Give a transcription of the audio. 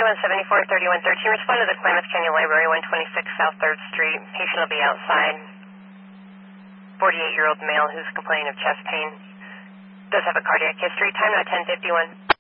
3113. Respond to the Klamath Canyon Library, 126 South 3rd Street. Patient will be outside. 48-year-old male who's complaining of chest pain. Does have a cardiac history. Time now 10:51.